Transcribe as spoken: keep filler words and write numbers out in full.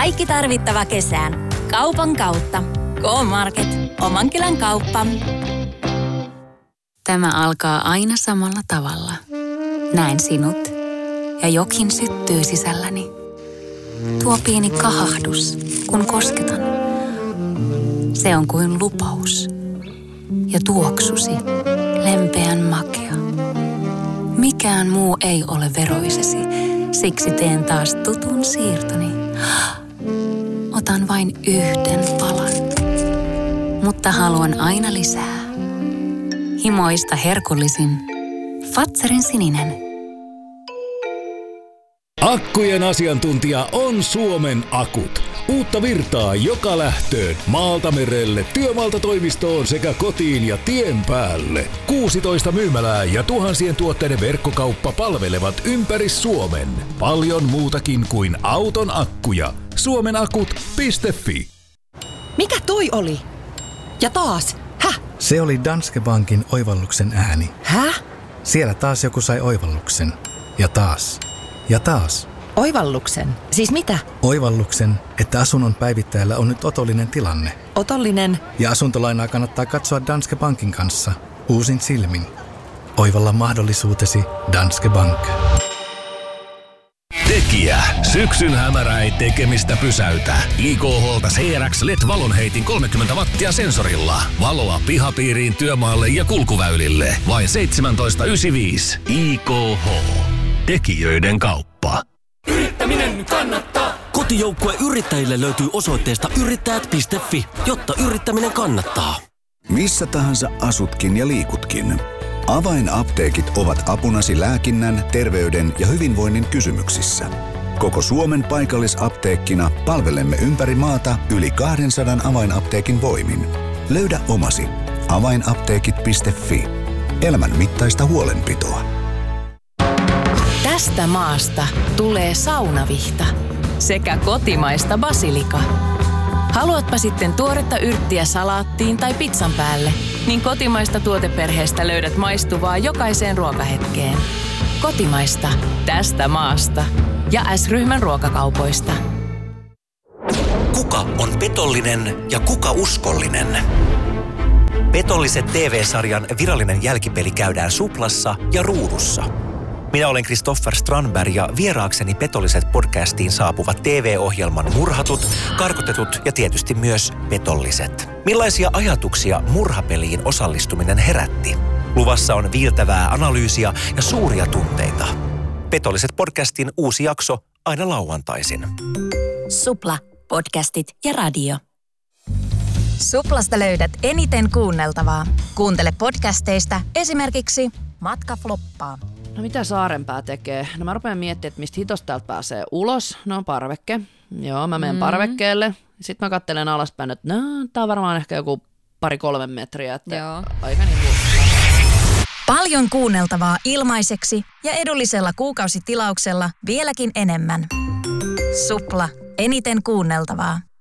Kaikki tarvittava kesään. Kaupan kautta. K-Market. Oman kylän kauppa. Tämä alkaa aina samalla tavalla. Näen sinut ja jokin syttyy sisälläni. Tuo pieni kahahdus, kun kosketan. Se on kuin lupaus. Ja tuoksusi, lempeän makea. Mikään muu ei ole veroisesi, siksi teen taas tutun siirtoni. Otan vain yhden palan, mutta haluan aina lisää. Himoista herkullisin Fazerin sininen. Akkujen asiantuntija on Suomen Akut. Uutta virtaa joka lähtöön, maalta merelle, työmaalta toimistoon sekä kotiin ja tien päälle. kuusitoista myymälää ja tuhansien tuotteiden verkkokauppa palvelevat ympäri Suomen. Paljon muutakin kuin auton akkuja. suomenakut piste fi. Mikä toi oli? Ja taas, häh? Se oli Danske Bankin oivalluksen ääni. Häh? Siellä taas joku sai oivalluksen. Ja taas. Ja taas. Oivalluksen? Siis mitä? Oivalluksen, että asunnon päivittäjällä on nyt otollinen tilanne. Otollinen? Ja asuntolainaa kannattaa katsoa Danske Bankin kanssa. Uusin silmin. Oivalla mahdollisuutesi Danske Bank. Tekijä. Syksyn hämärä ei tekemistä pysäytä. I K H:lta C R X L E D-valonheitin kolmekymmentä wattia sensorilla. Valoa pihapiiriin, työmaalle ja kulkuväylille. Vain seitsemäntoista yhdeksänkymmentäviisi. I K H. Tekijöiden kauppa. Yrittäminen kannattaa. Kotijoukkue yrittäjille löytyy osoitteesta yrittäjät piste fi, jotta yrittäminen kannattaa. Missä tahansa asutkin ja liikutkin. Avainapteekit ovat apunasi lääkinnän, terveyden ja hyvinvoinnin kysymyksissä. Koko Suomen paikallisapteekkina palvelemme ympäri maata yli kaksisataa avainapteekin voimin. Löydä omasi. avainapteekit piste fi. Elämän mittaista huolenpitoa. Tästä maasta tulee saunavihta sekä kotimaista basilika. Haluatpa sitten tuoretta yrttiä salaattiin tai pizzan päälle, niin kotimaista tuoteperheestä löydät maistuvaa jokaiseen ruokahetkeen. Kotimaista tästä maasta ja S-ryhmän ruokakaupoista. Kuka on petollinen ja kuka uskollinen? Petolliset T V-sarjan virallinen jälkipeli käydään Suplassa ja Ruudussa. Minä olen Kristoffer Strandberg ja vieraakseni Petolliset podcastiin saapuvat T V-ohjelman murhatut, karkotetut ja tietysti myös petolliset. Millaisia ajatuksia murhapeliin osallistuminen herätti? Luvassa on viiltävää analyysiä ja suuria tunteita. Petolliset podcastin uusi jakso aina lauantaisin. Supla, podcastit ja radio. Suplasta löydät eniten kuunneltavaa. Kuuntele podcasteista esimerkiksi Matka floppaa. No mitä Saarenpää tekee? No mä rupean miettimään, että mistä hitosta täältä pääsee ulos. No parvekke. Joo, mä menen mm. parvekkeelle. Sitten mä katselen alaspäin, että no, tää on varmaan ehkä joku pari kolme metriä. Että Joo. Aika niin kuin... Paljon kuunneltavaa ilmaiseksi ja edullisella kuukausitilauksella vieläkin enemmän. Supla. Eniten kuunneltavaa.